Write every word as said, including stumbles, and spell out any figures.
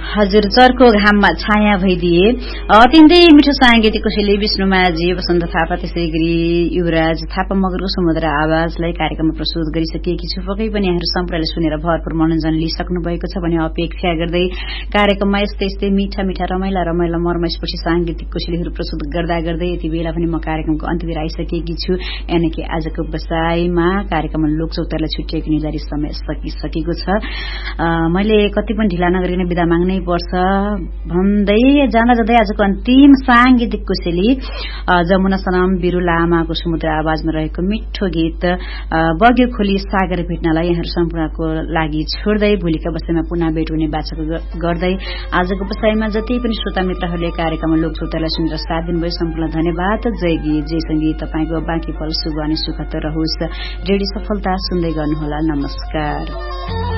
हजुर चरको घाममा छाया भइदिए अत्यन्तै मिठो साङ्गीतिक कोसेली विष्णुमाजी वसन्त थापा त्यसै गरी युवराज थापा मगरको समुद्र आवाजलाई कार्यक्रममा प्रस्तुत गरिसकेकी छु। पक्कै पनि यहाँहरू सम्पूर्णले सुनेर भरपूर मनोरञ्जन लिइसक्नु भएको छ भन्ने अपेक्षा गर्दै कार्यक्रममा यस्तै यस्तै मिठा मिठा रमाइला रमाइला मर्मस्पर्शी साङ्गीतिक कोसेलीहरू प्रस्तुत गर्दा गर्दै यति बेला पनि म कार्यक्रमको अन्त्यतिर आइसकेकी छु। यानि कि आजको बसाईमा कार्यक्रममा लोकचौतारीलाई छुट्याएको निर्धारित समय सकिसकेको छ। मैले कति पनि ढिला नगरिकन बिदा माग्नै पर्छ भन्दै जाँदा जाँदै आजको अन्तिम साङ्गीतिक कोसेली जमुना सनम बिरु लामाको समुद्र आवाजमा रहेको मिठो गीत बग्यो खोली सागर भेट्नलाई यहाँहरू सम्पूर्णको लागि छोड्दै भोलिका बसाईमा पुनः भेट हुने बाचा गर्दै आजको बसाईमा जति पनि श्रोता मित्रहरूले कार्यक्रममा लोकचौतारीलाई सुनेर साथ दिनुभयो सम्पूर्ण धन्यवाद। जय गीत जय सङ्गीत तपाईँको बाँकी पल शुभ अनि सुखद रहोस्। रेडियो सफलता सुन्दै गर्नुहोला। नमस्कार।